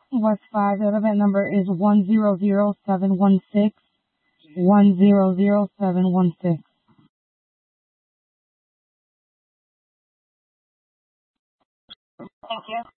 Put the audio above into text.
West 5. The event number is 100716. 100716. Thank you.